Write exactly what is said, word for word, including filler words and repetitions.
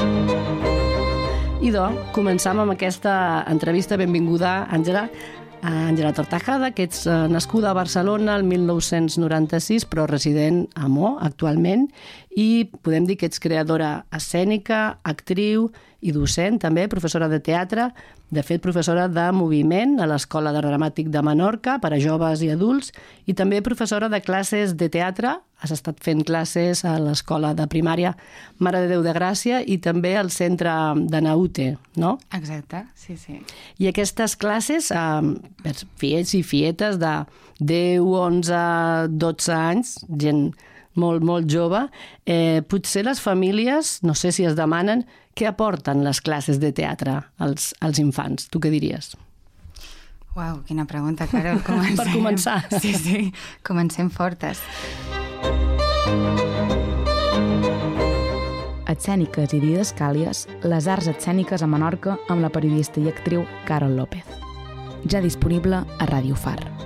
Idò, començam amb aquesta entrevista. Benvinguda, Àngela. Àngela Tortajada, que ets nascuda a Barcelona el mil nou-cents noranta-sis, però resident a Mo actualment, i podem dir que ets creadora escènica, actriu i docent, també professora de teatre, de fet professora de moviment a l'Escola d'Art Dramàtic de Menorca per a joves i adults, i també professora de classes de teatre. Has estat fent classes a l'Escola de Primària Mare de Déu de Gràcia i també al centre de Naute, no? Exacte, sí, sí. I aquestes classes, eh, per fiets i fietes de deu, onze, dotze anys, gent molt, molt jove, eh, potser les famílies, no sé si es demanen, què aporten les classes de teatre als, als infants? Tu què diries? Uau, quina pregunta, Carol. Comencem. Per començar. Sí, sí, comencem fortes. Escèniques i didascàlies, les arts escèniques a Menorca amb la periodista i actriu Carol López. Ja disponible a Ràdio Far.